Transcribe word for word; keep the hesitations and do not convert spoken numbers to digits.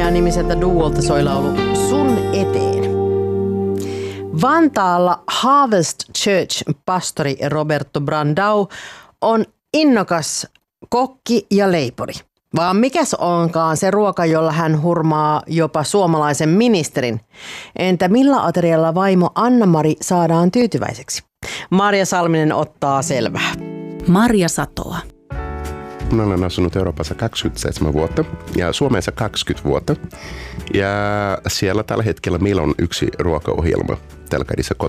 nimiseltä duolta soi laulu Sun eteen. Vantaalla Harvest Church-pastori Roberto Brandau on innokas kokki ja leipuri. Vaan mikäs onkaan se ruoka, jolla hän hurmaa jopa suomalaisen ministerin? Entä millä aterialla vaimo Anna-Mari saadaan tyytyväiseksi? Marja Salminen ottaa selvää. Marja Satoa. Minä olen asunut Euroopassa kaksikymmentäseitsemän vuotta ja Suomessa kaksikymmentä vuotta. Ja siellä tällä hetkellä meillä on yksi ruokaohjelma telkarissa